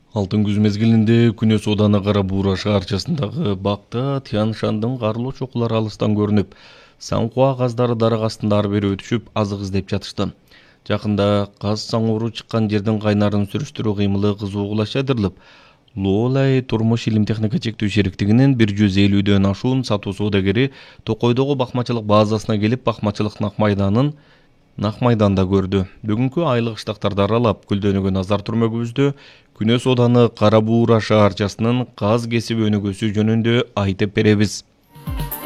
Алтын күз мезгилинде Күнөс Ооданы Кара Буура шаарчасындагы бакта Тянь Шандын карлуу чокулары алыстан көрүнүп, саңкуа каздары дарак астында ары бери өтүшүп азык издеп жатышты. Жакында каз саңууру чыккан жердин кайнарын сүрүштүрүү кыймылы кызуугулаш жайдырылып, Лоолай турмуш илим техника чектөө шериктигинин 150дөн ашуун сатуу соодагери Токойдогу бакмачылык базасына келип, бакмачылык Нак майданда көрдү. Бүгүнкү айлык ыштактарды аралап, гүлдөнүүгө назар турмөгүбүздө Күнөс Ооданы Кара Буура шаарчасынын каз кесиби өнүгүүсү жөнүндө айтып беребиз.